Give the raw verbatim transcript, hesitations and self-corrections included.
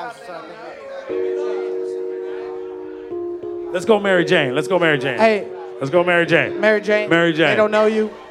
Let's go Mary Jane. Let's go Mary Jane. Hey. Let's go Mary Jane. Mary Jane. Mary Jane. They don't know you.